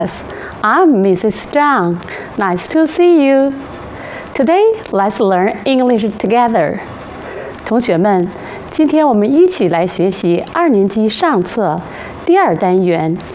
I'm Mrs. Zhang. Nice to see you. Today, let's learn English together. 同学们，今天我们一起来学习2年级上册第2单元